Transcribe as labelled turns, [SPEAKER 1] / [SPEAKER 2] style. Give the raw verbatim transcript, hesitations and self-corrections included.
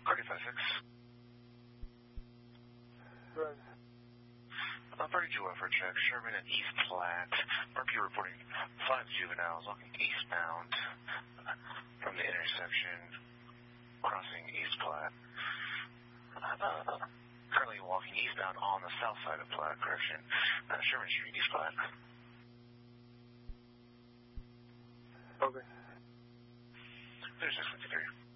[SPEAKER 1] thirty-five six.
[SPEAKER 2] Right.
[SPEAKER 1] Uh, thirty-two effort check, Sherman and East Platte. Murphy reporting five juveniles walking eastbound from the intersection, crossing East Platte. Uh, currently walking eastbound on the south side of Platte, correction. Uh, Sherman Street, East Platte.
[SPEAKER 2] Okay.
[SPEAKER 1] thirty-six fifty-three.